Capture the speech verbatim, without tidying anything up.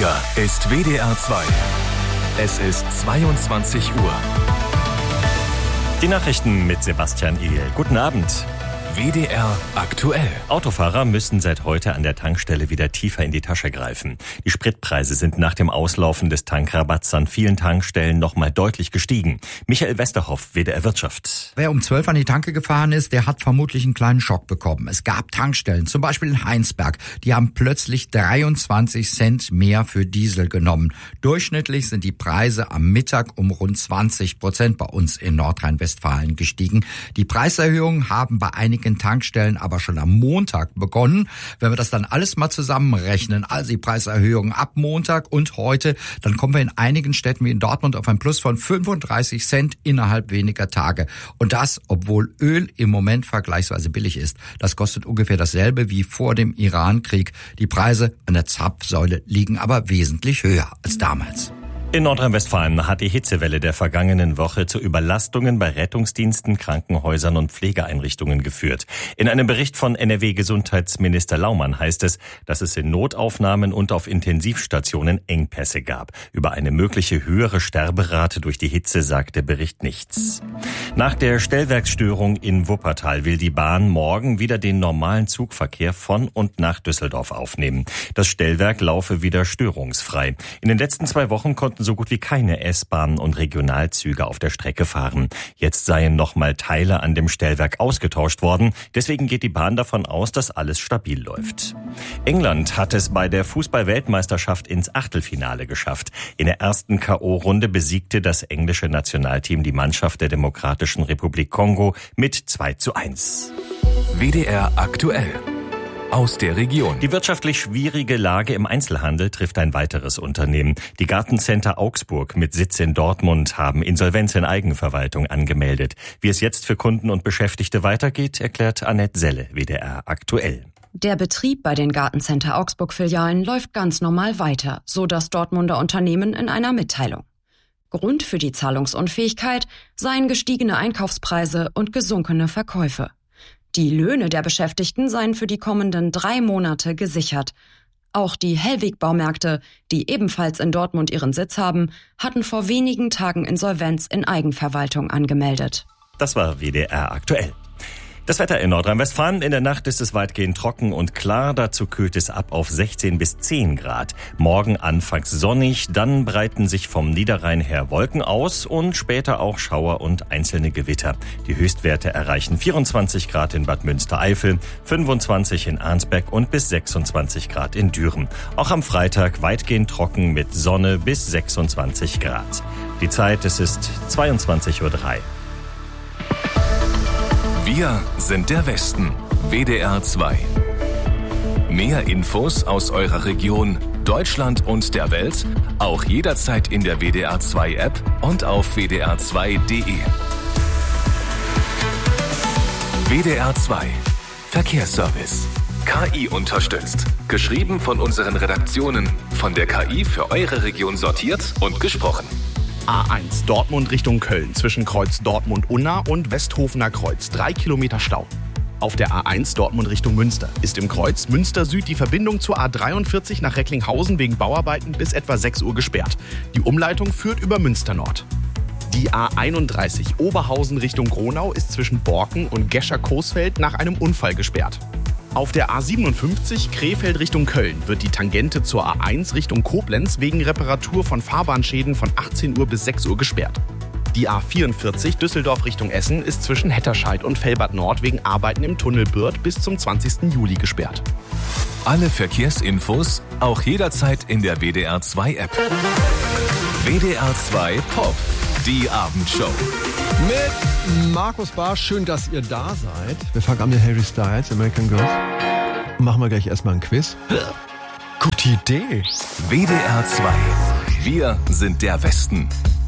Hier ist W D R zwei. Es ist zweiundzwanzig Uhr. Die Nachrichten mit Sebastian Ehl. Guten Abend. W D R aktuell. Autofahrer müssen seit heute an der Tankstelle wieder tiefer in die Tasche greifen. Die Spritpreise sind nach dem Auslaufen des Tankrabatts an vielen Tankstellen nochmal deutlich gestiegen. Michael Westerhoff, W D R Wirtschaft. Wer um zwölf an die Tanke gefahren ist, der hat vermutlich einen kleinen Schock bekommen. Es gab Tankstellen, zum Beispiel in Heinsberg, die haben plötzlich dreiundzwanzig Cent mehr für Diesel genommen. Durchschnittlich sind die Preise am Mittag um rund zwanzig Prozent bei uns in Nordrhein-Westfalen gestiegen. Die Preiserhöhungen haben bei einigen Tankstellen aber schon am Montag begonnen. Wenn wir das dann alles mal zusammenrechnen, also die Preiserhöhungen ab Montag und heute, dann kommen wir in einigen Städten wie in Dortmund auf ein Plus von fünfunddreißig Cent innerhalb weniger Tage. Und das, obwohl Öl im Moment vergleichsweise billig ist. Das kostet ungefähr dasselbe wie vor dem Iran-Krieg. Die Preise an der Zapfsäule liegen aber wesentlich höher als damals. In Nordrhein-Westfalen hat die Hitzewelle der vergangenen Woche zu Überlastungen bei Rettungsdiensten, Krankenhäusern und Pflegeeinrichtungen geführt. In einem Bericht von N R W-Gesundheitsminister Laumann heißt es, dass es in Notaufnahmen und auf Intensivstationen Engpässe gab. Über eine mögliche höhere Sterberate durch die Hitze sagt der Bericht nichts. Nach der Stellwerksstörung in Wuppertal will die Bahn morgen wieder den normalen Zugverkehr von und nach Düsseldorf aufnehmen. Das Stellwerk laufe wieder störungsfrei. In den letzten zwei Wochen konnten so gut wie keine S-Bahnen und Regionalzüge auf der Strecke fahren. Jetzt seien nochmal Teile an dem Stellwerk ausgetauscht worden. Deswegen geht die Bahn davon aus, dass alles stabil läuft. England hat es bei der Fußball-Weltmeisterschaft ins Achtelfinale geschafft. In der ersten K O-Runde besiegte das englische Nationalteam die Mannschaft der Demokratischen Republik Kongo mit zwei zu eins. W D R aktuell. Aus der Region. Die wirtschaftlich schwierige Lage im Einzelhandel trifft ein weiteres Unternehmen. Die Gartencenter Augsburg mit Sitz in Dortmund haben Insolvenz in Eigenverwaltung angemeldet. Wie es jetzt für Kunden und Beschäftigte weitergeht, erklärt Annette Selle, W D R aktuell. Der Betrieb bei den Gartencenter Augsburg-Filialen läuft ganz normal weiter, so das Dortmunder Unternehmen in einer Mitteilung. Grund für die Zahlungsunfähigkeit seien gestiegene Einkaufspreise und gesunkene Verkäufe. Die Löhne der Beschäftigten seien für die kommenden drei Monate gesichert. Auch die Hellweg-Baumärkte, die ebenfalls in Dortmund ihren Sitz haben, hatten vor wenigen Tagen Insolvenz in Eigenverwaltung angemeldet. Das war W D R aktuell. Das Wetter in Nordrhein-Westfalen. In der Nacht ist es weitgehend trocken und klar. Dazu kühlt es ab auf sechzehn bis zehn Grad. Morgen anfangs sonnig, dann breiten sich vom Niederrhein her Wolken aus und später auch Schauer und einzelne Gewitter. Die Höchstwerte erreichen vierundzwanzig Grad in Bad Münstereifel, fünfundzwanzig in Arnsberg und bis sechsundzwanzig Grad in Düren. Auch am Freitag weitgehend trocken mit Sonne bis sechsundzwanzig Grad. Die Zeit, es ist zweiundzwanzig Uhr drei. Wir sind der Westen. W D R zwei. Mehr Infos aus eurer Region, Deutschland und der Welt, auch jederzeit in der W D R zwei App und auf w d r zwei punkt d e. W D R zwei. Verkehrsservice. K I unterstützt. Geschrieben von unseren Redaktionen. Von der K I für eure Region sortiert und gesprochen. A eins Dortmund Richtung Köln zwischen Kreuz Dortmund-Unna und Westhofener Kreuz. Drei Kilometer Stau. Auf der A eins Dortmund Richtung Münster ist im Kreuz Münster Süd die Verbindung zur A dreiundvierzig nach Recklinghausen wegen Bauarbeiten bis etwa sechs Uhr gesperrt. Die Umleitung führt über Münster Nord. Die A einunddreißig Oberhausen Richtung Gronau ist zwischen Borken und Gescher-Coesfeld nach einem Unfall gesperrt. Auf der A siebenundfünfzig Krefeld Richtung Köln wird die Tangente zur A eins Richtung Koblenz wegen Reparatur von Fahrbahnschäden von achtzehn Uhr bis sechs Uhr gesperrt. Die A vierundvierzig Düsseldorf Richtung Essen ist zwischen Hetterscheid und Velbad Nord wegen Arbeiten im Tunnel Bürth bis zum zwanzigsten Juli gesperrt. Alle Verkehrsinfos auch jederzeit in der W D R zwei App. W D R zwei Pop, die Abendshow. Mit Markus Barsch, schön, dass ihr da seid. Wir fangen an mit Harry Styles, American Girls. Machen wir gleich erstmal ein Quiz. Gute Idee. W D R zwei. Wir sind der Westen.